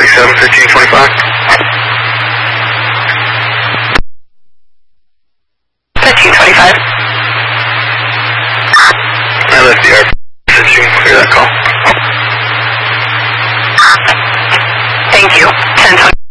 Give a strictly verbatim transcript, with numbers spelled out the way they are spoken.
six seven, fifteen twenty-five. fifteen twenty-five. I left the airport. Did you clear that call? Thank you. ten twenty-five.